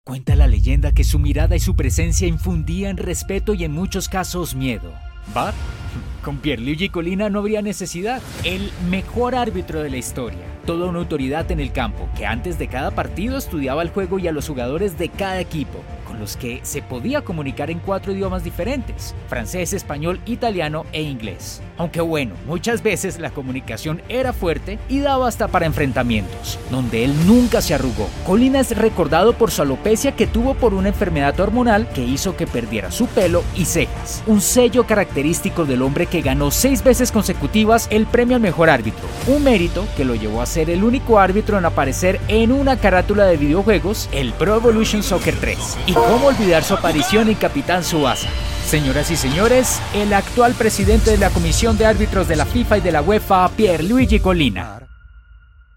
Cuenta la leyenda que su mirada y su presencia infundían respeto y en muchos casos miedo. ¿VAR? Con Pierluigi Collina no habría necesidad. El mejor árbitro de la historia. Toda una autoridad en el campo, que antes de cada partido estudiaba el juego y a los jugadores de cada equipo, con los que se podía comunicar en 4 idiomas diferentes: francés, español, italiano e inglés. Aunque bueno, muchas veces la comunicación era fuerte y daba hasta para enfrentamientos, donde él nunca se arrugó. Collina es recordado por su alopecia que tuvo por una enfermedad hormonal que hizo que perdiera su pelo y cejas. Un sello característico del hombre que ganó 6 veces consecutivas el premio al mejor árbitro. Un mérito que lo llevó a ser el único árbitro en aparecer en una carátula de videojuegos, el Pro Evolution Soccer 3. Y cómo olvidar su aparición en Capitán Tsubasa. Señoras y señores, el actual presidente de la Comisión de Árbitros de la FIFA y de la UEFA, Pierluigi Collina.